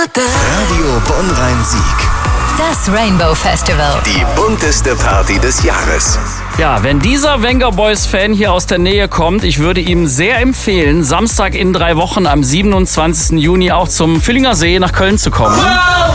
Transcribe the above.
Radio Bonn-Rhein-Sieg. Das Rainbow Festival. Die bunteste Party des Jahres. Ja, wenn dieser Wenger Boys-Fan hier aus der Nähe kommt, ich würde ihm sehr empfehlen, Samstag in 3 Wochen am 27. Juni auch zum Völlinger See nach Köln zu kommen.